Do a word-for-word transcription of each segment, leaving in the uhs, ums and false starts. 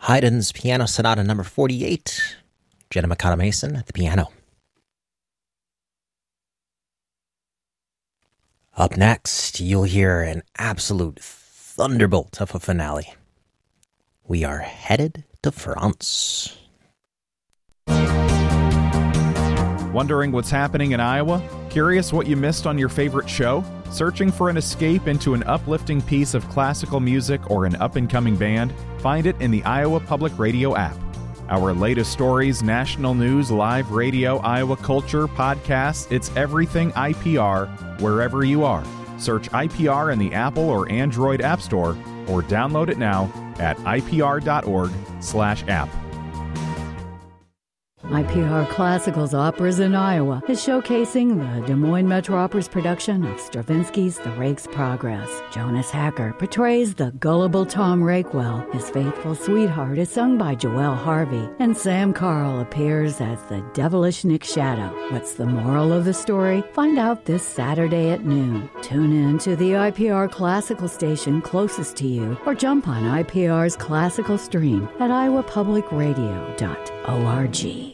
Haydn's Piano Sonata number forty-eight, Jenna Mikata Mason at the piano. Up next, you'll hear an absolute thunderbolt of a finale. We are headed to France. Wondering what's happening in Iowa? Curious what you missed on your favorite show? Searching for an escape into an uplifting piece of classical music or an up-and-coming band? Find it in the Iowa Public Radio app. Our latest stories, national news, live radio, Iowa culture, podcasts, it's everything I P R wherever you are. Search I P R in the Apple or Android App Store or download it now at I P R dot org slash app. I P R Classicals Operas in Iowa is showcasing the Des Moines Metro Opera's production of Stravinsky's The Rake's Progress. Jonas Hacker portrays the gullible Tom Rakewell. His faithful sweetheart is sung by Joelle Harvey, and Sam Carl appears as the devilish Nick Shadow. What's the moral of the story? Find out this Saturday at noon. Tune in to the I P R Classical station closest to you, or jump on I P R's classical stream at iowa public radio dot org.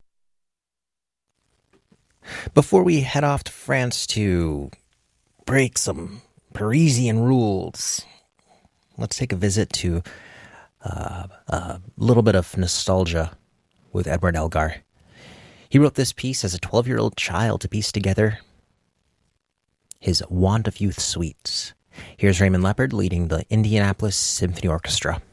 Before we head off to France to break some Parisian rules, let's take a visit to uh, a little bit of nostalgia with Edward Elgar. He wrote this piece as a twelve-year-old child to piece together his Want of Youth suites. Here's Raymond Leopard leading the Indianapolis Symphony Orchestra.